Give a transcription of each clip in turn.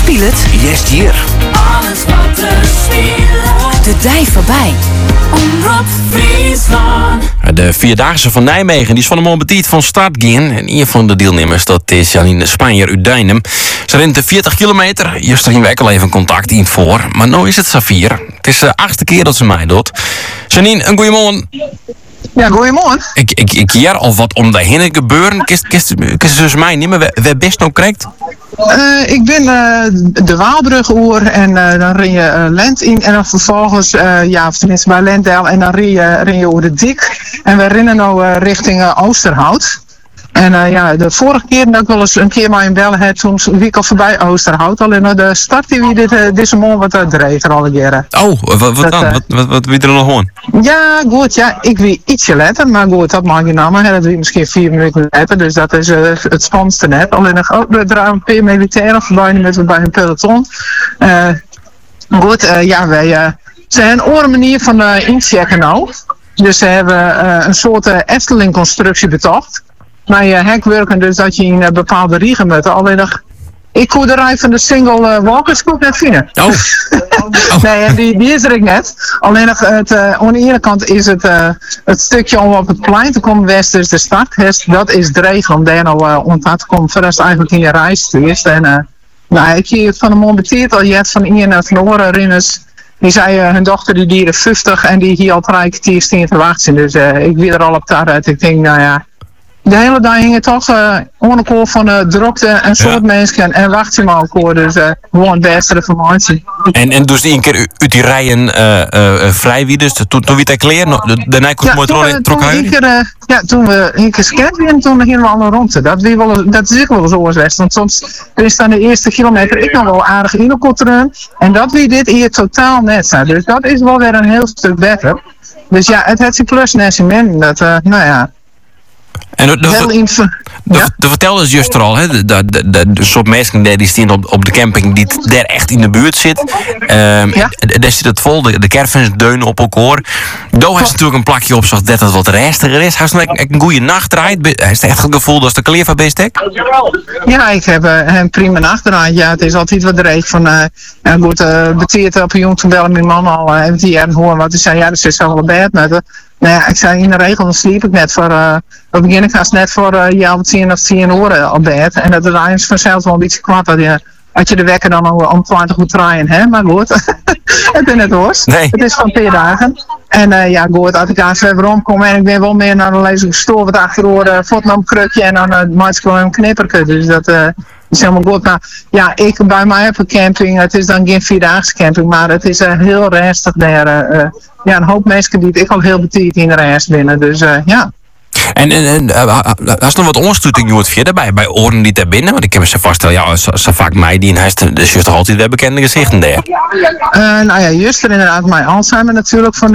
Spiel het. Yes, hier. Alles wat er speelt. De dij voorbij. Omroep Friesland. De Vierdaagse van Nijmegen die is van de moment van start gaan. En een van de deelnemers, dat is Janine Spanjer uit Duinem. Ze rent de 40 kilometer. Juist ging wij al even contact in voor. Maar nu is het Safir. Het is de 8e keer dat ze mij doet. Janine, een goeiemorgen. Ja, goeiemorgen. Ik hier al wat om daarheen gebeuren. Kist dus mij niet meer waar best nou krijgt? Ik ben de Waalbrug oer en dan ren je Lent in en dan vervolgens, of tenminste bij Lentdel en dan ren je over de Dik. En we rennen nu richting Oosterhout. En de vorige keer dat ik wel eens een keer maar in bellen had, toen liep ik al voorbij Oosterhout. Alleen de start die we deze morgen wat dreger al een keer. Oh, wat dan? Wat wie er nog gewoon? Ja, goed, ja, ik wie ietsje later, maar goed, dat mag je nou maar. Dat wie misschien 4 minuten later, dus dat is het spannendste net. Alleen nog, we draaien een paar militairen voorbij met bij een peloton. Goed, wij zijn een andere manier van inchecken nou. Dus ze hebben een soort Efteling-constructie betocht. Maar hekwerken, dus dat je in bepaalde riegen moet. Alleen nog, ik kon de rij van de single walkers net vinden. Oh. Nee, die is er net. Alleen nog, aan de ene kant is het stukje om op het plein te komen, west dus de start. Dat is dreig om daar nou ontdekt te komen. Verder is het eigenlijk in je reis geweest. En ik heb van de moment al, je hebt van Ian en van Oren rinners. Die zei, hun dochter die dieren 50 en die hier al 3 kwartier staan te wachten. Dus ik wie er al op daaruit. Ik denk, de hele dag hingen toch ongeveer van drukte en soort mensen en wacht je maar ook. Dus gewoon het beste informatie. En dus die een keer uit die rijen vrij wie dus toen wie het kleren, daarna kon het mooi trok uit. Toen we een keer scant en toen gingen we alle rond. Dat is ook wel zo als want soms is dan de eerste kilometer ik nog wel aardig in de kotteren en dat wie dit hier totaal net zijn. Dus dat is wel weer een heel stuk beter. Dus ja, het heeft zijn plus en zijn min. Dat En de vertelde ze juist er al, hè, de soort mensen die staan op de camping die daar echt in de buurt zit. Daar zit het vol, de caravans deunen op elkaar. Daar is natuurlijk een plakje op zoals dat het wat rustiger is. Hij heeft een goede nacht draait. Hij heeft echt het gevoel dat de kleer van beestek. Ja, ik heb een prima nacht draait. Ja, het is altijd wat dreig van, beteerd op een jong toen bellen mijn man al, heeft hij ergens horen wat hij zei, ja, er zit zo wel een bed met. Nou ja, ik zei in de regel, dan sliep ik net voor, op begin ik was net voor 10 of 10 uur op bed. En dat is eigenlijk vanzelf wel een beetje kwart dat je de wekker dan om 20 uur draaien, hè? Maar goed, het is net hoors. Nee. Het is van 2 dagen. En goed, als ik daar verder omkom en ik ben wel meer naar de lezing gestoord wat achterover, voet op een krukje en dan maak ik gewoon een knipperke. Dus dat is helemaal goed. Maar ja, ik bij mij op een camping, het is dan geen 4-daagse camping, maar het is heel rustig daar. Een hoop mensen die ik al heel betiert in de rest binnen. Dus ja. En als er nog wat ondersteuning wordt verder bij oren die daar binnen? Want ik heb me zo vaststellen, zo vaak mij die in huis, dus juist altijd weer bekende gezichten daar. Juist er inderdaad mijn Alzheimer natuurlijk van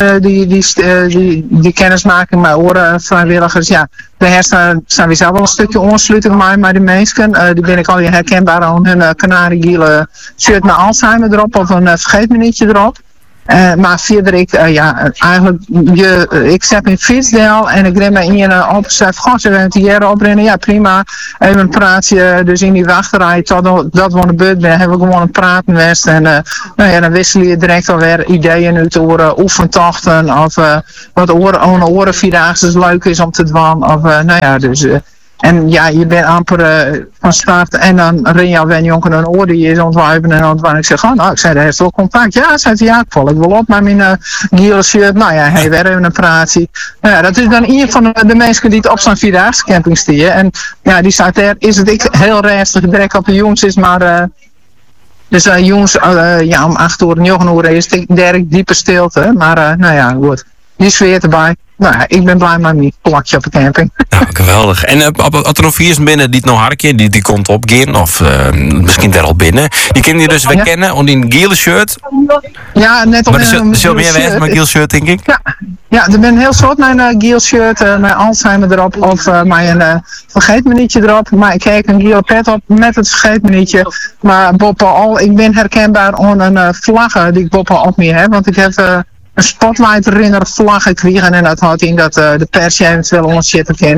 die kennismaking met oren vrijwilligers. Ja, de hersen zijn we zelf wel een stukje ondersluiting maar de mensen. Die ben ik al herkenbaar aan hun kanariegele shirt met Alzheimer erop of een vergeetmenietje erop. Maar verder, ik zet in Fietsdel en ik ren me in je op, zeg, goh, ze willen het hier oprennen, ja prima, even een praatje, dus in die wachterij, tot dat we aan de beurt ben, hebben we gewoon een praten west en dan wissel je direct alweer ideeën uit over oefentochten of wat oren 4-daagse leuk is om te doen, of dus... En ja, je bent amper van start en dan ren je alweer jongen een oor die is ontwijpen en ontwijpen. Ik zeg, ik zei, daar heeft wel contact. Ja, zei hij, ja, ik val ik wel op met mijn gele shirt. Nou ja, hij weer even een praatje. Ja, dat is dan een van de mensen die het op zo'n 4-daagse camping stieren. En ja, die staat daar, is het ik heel rustig, direct op de jongens is maar... Dus jongens, om 8 uur en 9 uur is het direct diepe stilte. Maar goed, die sfeer erbij. Nou ja, ik ben blij met mijn plakje op de camping. Nou, geweldig. En als er nog 4 binnen die het nog harken, die komt opgaan, of misschien daar al binnen. Die kunnen je dus weer kennen, om die gele shirt. Ja, net al een zo meer weg met gele shirt, denk ik. Ja, er ben heel soort mijn gele shirt, mijn Alzheimer erop, of mijn vergeetmenietje erop. Maar ik kijk een gele pet op met het vergeetmenietje. Maar ik ben herkenbaar aan een vlaggen die ik op me heb, want ik heb... een spotlight herinner vlag gekregen en dat houdt in dat de pers je eventueel onderzetten kan.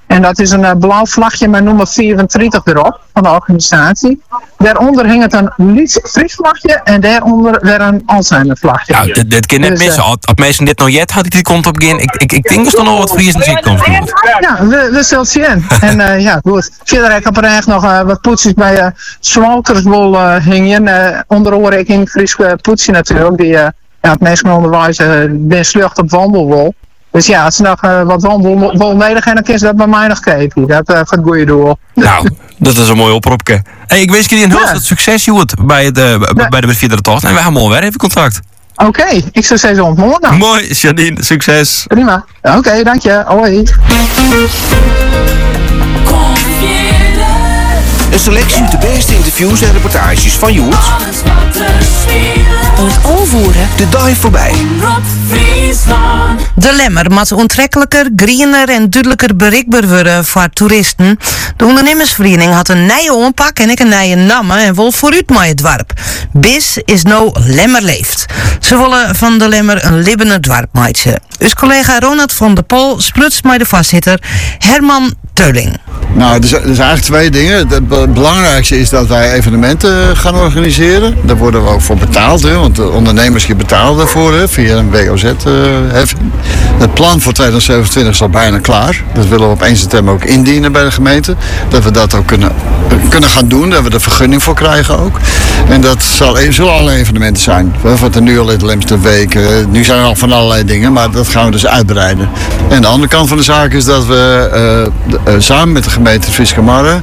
En dat is een blauw vlagje met nummer 34 erop van de organisatie. Daaronder hing het een Fries vlagje en daaronder weer een Alzheimer vlagje. Nou, dit kan net missen. Als mensen dit nog jet had ik die kont op gaan. Ik denk dat er nog wat Friesen in komt. Ja, we zullen zien. En ja, goed. Verder heb ik op een echt nog wat poetsjes bij Zwalkerswol hingen. Onder oren ik in Fries poetsje natuurlijk. Die het meestal onderwijs ben slecht op wandelwol. Dus ja, als ze nog wat wandelwol nodig hebben, dan kun je dat bij mij nog kijken. Dat voor het goede doel. Nou, dat is een mooi oproepje. Hey, ik wens je een heel veel succes, Joet, bij de bevrijdende tocht. En wij gaan morgen weer even contact. Oké, ik zou zeggen ontmoeten dan. Mooi, Janine, succes. Prima. Oké, dank je. Hoi. Een selectie uit de beste interviews en reportages van Joet. Alles wat er speelt. Het aanvoeren. De dive voorbij. Omroep Friesland. De Lemmer moet onttrekkelijker, greener en duidelijker bereikbaar worden voor toeristen. De ondernemersvereniging had een nieuwe aanpak en ik een nieuwe naam en wil vooruit met het dorp. BIS is nou Lemmer leeft. Ze willen van de Lemmer een libbende dorp maken. Dus collega Ronald van der Pol splutst met de voorzitter Herman Teuling. Nou, er zijn eigenlijk twee dingen. Het belangrijkste is dat wij evenementen gaan organiseren. Daar worden we ook voor betaald, hè, want de ondernemers betalen daarvoor via een WOZ-heffing. Het plan voor 2027 is al bijna klaar. Dat willen we op 1 september ook indienen bij de gemeente. Dat we dat ook kunnen gaan doen, dat we de vergunning voor krijgen ook. En dat zullen alle evenementen zijn. Wat er nu al in de Lemster Week, nu zijn er al van allerlei dingen, maar dat gaan we dus uitbreiden. En de andere kant van de zaak is dat we samen met de gemeente Frieske Marre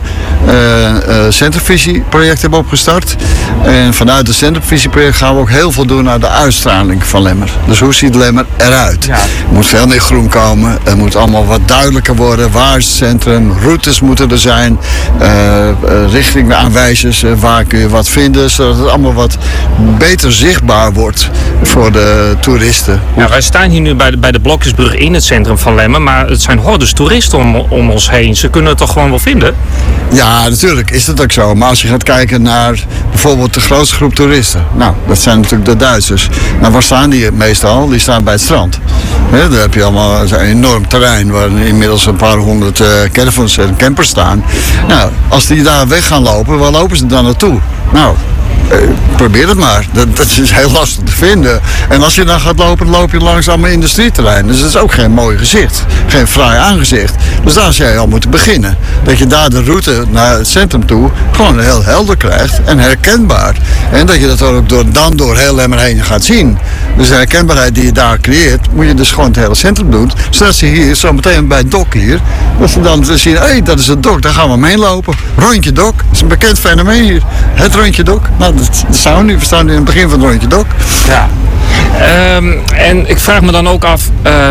een centrumvisieproject hebben opgestart. En vanuit het centrumvisieproject gaan we ook heel veel doen naar de uitstraling van Lemmer. Dus hoe ziet Lemmer eruit? Ja. Er moet veel meer groen komen. Het moet allemaal wat duidelijker worden. Waar is het centrum? Routes moeten er zijn. Richtingaanwijzers. Waar kun je wat vinden? Zodat het allemaal wat beter zichtbaar wordt voor de toeristen. Ja, wij staan hier nu bij de Blokjesbrug in het centrum van Lemmer. Maar het zijn hordes toeristen om ons heen. Ze kunnen het toch gewoon wel vinden? Ja, natuurlijk is dat ook zo. Maar als je gaat kijken naar bijvoorbeeld de grootste groep toeristen. Nou, dat zijn natuurlijk de Duitsers. Nou, waar staan die meestal? Die staan bij het strand. Daar heb je allemaal een enorm terrein waar inmiddels een paar honderd caravans en campers staan. Nou, als die daar weg gaan lopen, waar lopen ze dan naartoe? Nou, probeer het maar. Dat is heel lastig te vinden. En als je dan gaat lopen, dan loop je langs allemaal industrieterrein. Dus dat is ook geen mooi gezicht. Geen fraai aangezicht. Dus daar zou je al moeten beginnen. Dat je daar de route naar het centrum toe gewoon heel helder krijgt en herkenbaar. En dat je dat ook door heel Lemmer heen gaat zien. Dus de herkenbaarheid die je daar creëert, moet je dus gewoon het hele centrum doen. Zodat ze hier, zo meteen bij het dok hier, dat ze dan zien, hé, dat is het dok, daar gaan we omheen lopen. Rondje dok, dat is een bekend fenomeen hier. Het rondje dok. Nou, dat staan we nu. We staan nu in het begin van het rondje dok. Ja. En ik vraag me dan ook af,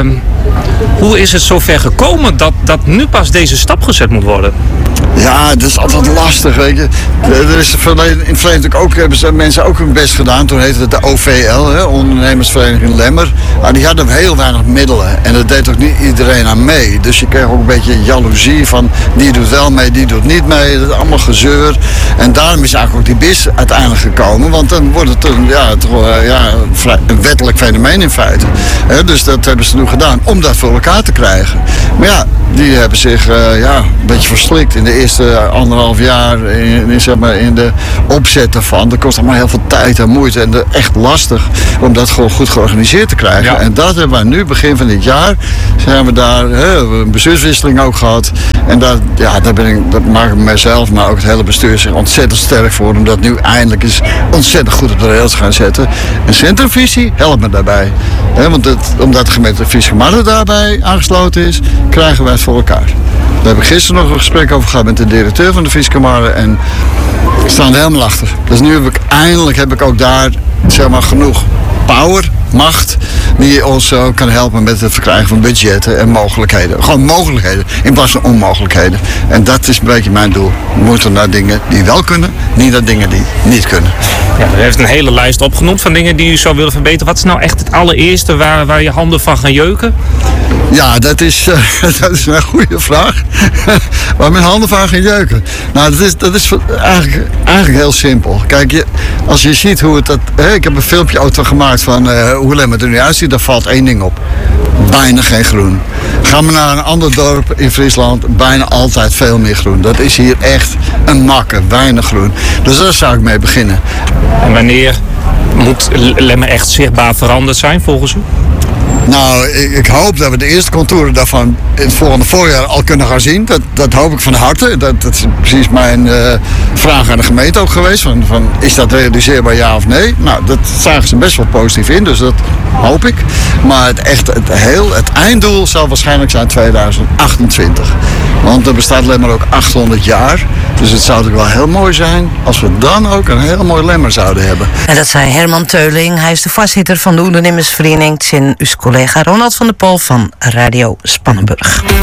hoe is het zover gekomen dat nu pas deze stap gezet moet worden? Ja, dat is altijd lastig, weet je. Er is in het verleden ook, hebben mensen ook hun best gedaan. Toen heette het de OVL, hè, Ondernemersvereniging Lemmer. Maar die hadden heel weinig middelen. En dat deed ook niet iedereen aan mee. Dus je kreeg ook een beetje jaloezie van die doet wel mee, die doet niet mee. Dat is allemaal gezeur. En daarom is eigenlijk ook die BIS uiteindelijk gekomen. Want dan wordt het een wettelijk fenomeen in feite. Dus dat hebben ze nu gedaan om dat voor elkaar te krijgen. Maar ja, die hebben zich een beetje verslikt in de eerste 1,5 jaar in de opzet ervan. Dat kost allemaal heel veel tijd en moeite en echt lastig om dat gewoon goed georganiseerd te krijgen. Ja. En dat hebben wij nu, begin van dit jaar, zijn we daar een bestuurswisseling ook gehad. En dat maak ik mezelf, maar ook het hele bestuur zich ontzettend sterk voor om dat nu eindelijk eens ontzettend goed op de rails te gaan zetten. En centrumvisie helpt me daarbij. Omdat de gemeente Frieske Marre daarbij aangesloten is, krijgen wij het voor elkaar. Daar heb ik gisteren nog een gesprek over gehad met de directeur van de Frieske Marre en ik sta er helemaal achter. Dus nu heb ik ook daar genoeg power, macht, die ons kan helpen met het verkrijgen van budgetten en mogelijkheden. Gewoon mogelijkheden in plaats van onmogelijkheden. En dat is een beetje mijn doel. We moeten naar dingen die wel kunnen, niet naar dingen die niet kunnen. Ja, u heeft een hele lijst opgenoemd van dingen die u zou willen verbeteren. Wat is nou echt het allereerste waar je handen van gaan jeuken? Ja, dat is een goede vraag. Maar mijn handen van gaan jeuken. Nou, dat is eigenlijk heel simpel. Kijk, als je ziet hoe het... ik heb een filmpje auto gemaakt van hoe Lemmer er nu uitziet. Daar valt één ding op. Bijna geen groen. Gaan we naar een ander dorp in Friesland, bijna altijd veel meer groen. Dat is hier echt een makke, weinig groen. Dus daar zou ik mee beginnen. En wanneer moet Lemmer echt zichtbaar veranderd zijn volgens u? Nou, ik hoop dat we de eerste contouren daarvan in het volgende voorjaar al kunnen gaan zien. Dat hoop ik van harte. Dat is precies mijn vraag aan de gemeente ook geweest. Van, is dat realiseerbaar, ja of nee? Nou, dat zagen ze best wel positief in, dus dat hoop ik. Maar het einddoel zal waarschijnlijk zijn 2028. Want er bestaat Lemmer ook 800 jaar. Dus het zou toch wel heel mooi zijn als we dan ook een heel mooi Lemmer zouden hebben. En dat zei Herman Teuling. Hij is de voorzitter van de Ondernemersvereniging. Zijn uw collega Ronald van der Pol van Radio Spannenburg.